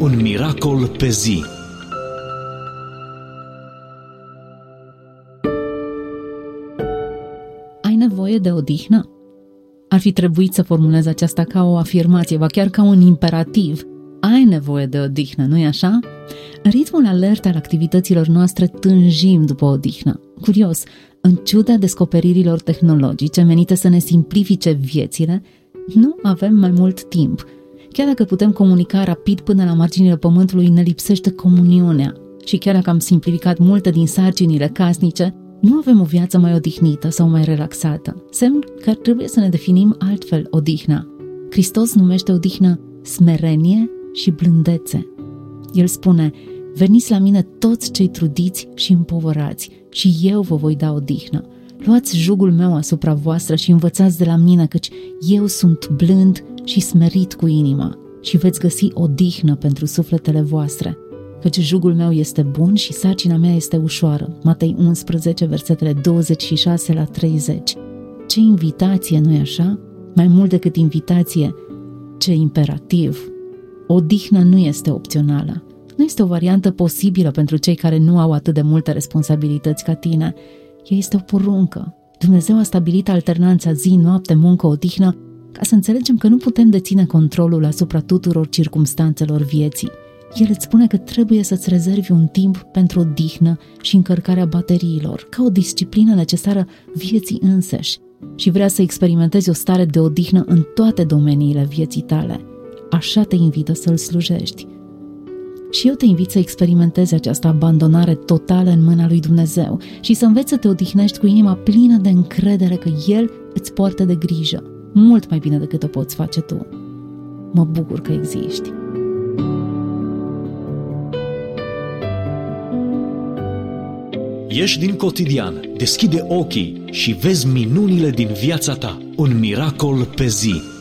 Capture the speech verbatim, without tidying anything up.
Un miracol pe zi. Ai nevoie de odihnă? Ar fi trebuit să formulez aceasta ca o afirmație, ba chiar ca un imperativ. Ai nevoie de odihnă, nu-i așa? În ritmul alert al activităților noastre tânjim după odihnă. Curios, în ciuda descoperirilor tehnologice menite să ne simplifice viețile, nu avem mai mult timp. Chiar dacă putem comunica rapid până la marginile pământului, ne lipsește comuniunea. Și chiar dacă am simplificat multe din sarcinile casnice, nu avem o viață mai odihnită sau mai relaxată. Semn că trebuie să ne definim altfel odihna. Hristos numește odihnă smerenie și blândețe. El spune: veniți la mine toți cei trudiți și împovărați și eu vă voi da odihnă. Luați jugul meu asupra voastră și învățați de la mine, căci eu sunt blând și smerit cu inima și veți găsi odihnă pentru sufletele voastre, căci jugul meu este bun și sarcina mea este ușoară. Matei unsprezece, versetele douăzeci și șase la treizeci. Ce invitație, nu-i așa? Mai mult decât invitație, ce imperativ! Odihna nu este opțională. Nu este o variantă posibilă pentru cei care nu au atât de multe responsabilități ca tine. Ea este o poruncă. Dumnezeu a stabilit alternanța zi, noapte, muncă, odihnă, ca să înțelegem că nu putem deține controlul asupra tuturor circumstanțelor vieții. El îți spune că trebuie să-ți rezervi un timp pentru odihnă și încărcarea bateriilor, ca o disciplină necesară vieții înseși, și vrea să experimentezi o stare de odihnă în toate domeniile vieții tale. Așa te invită să-L slujești. Și eu te invit să experimentezi această abandonare totală în mâna lui Dumnezeu și să înveți să te odihnești cu inima plină de încredere că El îți poartă de grijă, mult mai bine decât o poți face tu. Mă bucur că existi. Ieși din cotidian, deschide ochii și vezi minunile din viața ta. Un miracol pe zi.